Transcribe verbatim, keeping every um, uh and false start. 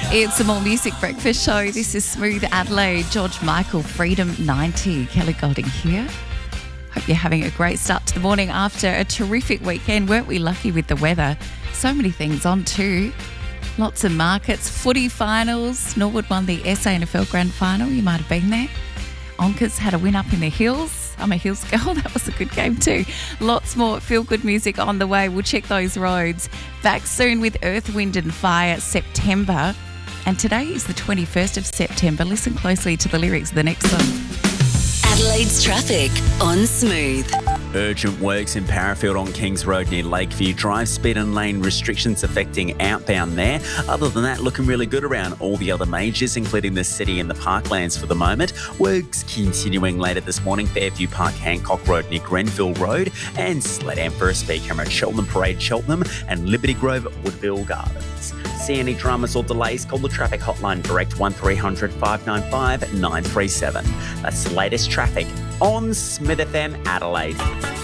It's a More Music Breakfast Show. This is Smooth Adelaide. George Michael, Freedom ninety. Kelly Golding here. Hope you're having a great start to the morning after a terrific weekend. Weren't we lucky with the weather? So many things on too. Lots of markets, footy finals. Norwood won the S A N F L Grand Final. You might have been there. Onkers had a win up in the hills. I'm a hills girl. That was a good game too. Lots more feel-good music on the way. We'll check those roads. Back soon with Earth, Wind and Fire, September. And today is the twenty-first of September. Listen closely to the lyrics of the next song. Adelaide's traffic on Smooth. Urgent works in Parafield on Kings Road near Lakeview. Drive speed and lane restrictions affecting outbound there. Other than that, looking really good around all the other majors, including the city and the parklands for the moment. Works continuing later this morning. Fairview Park, Hancock Road near Grenville Road, and Sledam for a speed camera at Cheltenham Parade, Cheltenham, and Liberty Grove, Woodville Gardens. See any dramas or delays? Call the traffic hotline direct one three hundred five nine five nine three seven. That's the latest traffic on Smith F M Adelaide.